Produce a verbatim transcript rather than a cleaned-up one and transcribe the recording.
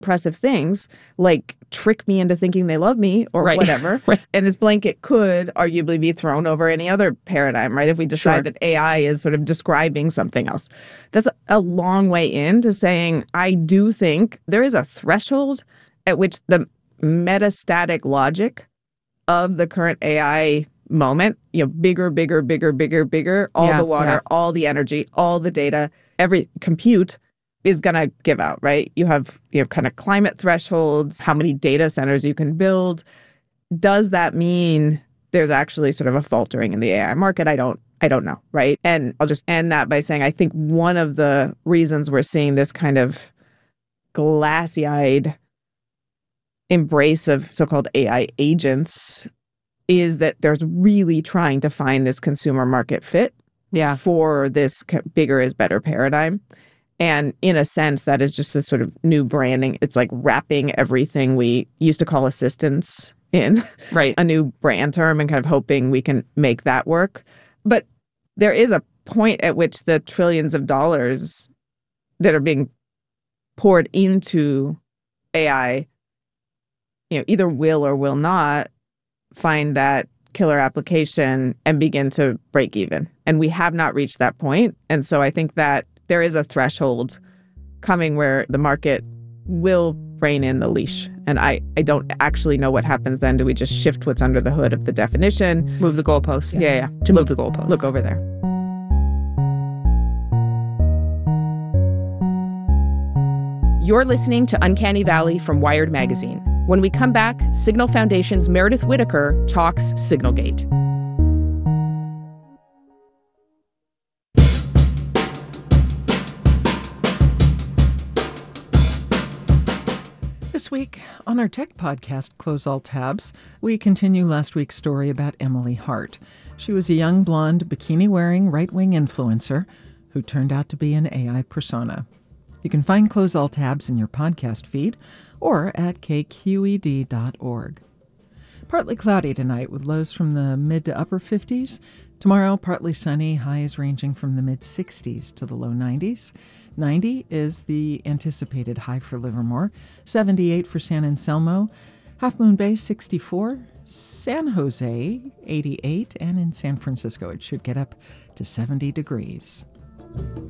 oppressive things, like trick me into thinking they love me or right. whatever. Right. And this blanket could arguably be thrown over any other paradigm, right? If we decide Sure. that A I is sort of describing something else. That's a long way into saying, I do think there is a threshold at which the metastatic logic of the current A I moment, you know, bigger, bigger, bigger, bigger, bigger, all Yeah, the water, yeah. all the energy, all the data, every compute is going to give out, right? You have, you know, kind of climate thresholds, how many data centers you can build. Does that mean there's actually sort of a faltering in the A I market? I don't, I don't know, right? And I'll just end that by saying I think one of the reasons we're seeing this kind of glassy-eyed embrace of so-called A I agents is that there's really trying to find this consumer market fit yeah. for this bigger is better paradigm. And in a sense, that is just a sort of new branding. It's like wrapping everything we used to call assistance in right. a new brand term and kind of hoping we can make that work. But there is a point at which the trillions of dollars that are being poured into A I, you know, either will or will not find that killer application and begin to break even. And we have not reached that point. And so I think that there is a threshold coming where the market will rein in the leash. And I, I don't actually know what happens then. Do we just shift what's under the hood of the definition? Move the goalposts. Yeah, yeah. To look, move the goalposts. Look over there. You're listening to Uncanny Valley from Wired Magazine. When we come back, Signal Foundation's Meredith Whittaker talks Signalgate. This week on our tech podcast, Close All Tabs, we continue last week's story about Emily Hart. She was a young, blonde, bikini-wearing right-wing influencer who turned out to be an A I persona. You can find Close All Tabs in your podcast feed or at k q e d dot org. Partly cloudy tonight with lows from the mid to upper fifties. Tomorrow, partly sunny, highs ranging from the mid-sixties to the low nineties. ninety is the anticipated high for Livermore. seventy-eight for San Anselmo. Half Moon Bay, sixty-four. San Jose, eighty-eight. And in San Francisco, it should get up to seventy degrees.